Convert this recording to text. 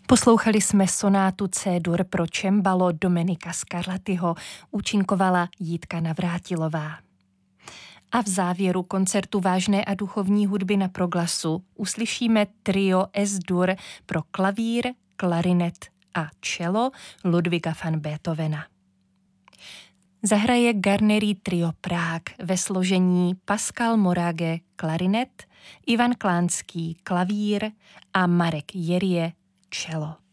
Poslouchali jsme sonátu C-dur pro cembalo Domenika Scarlattiho, účinkovala Jitka Navrátilová. A v závěru koncertu vážné a duchovní hudby na proglasu uslyšíme trio S-dur pro klavír, klarinet a cello Ludwiga van Beethovena. Zahraje Garnery trio Prague ve složení Pascal Morage klarinet, Ivan Klánský klavír a Marek Jerie cello.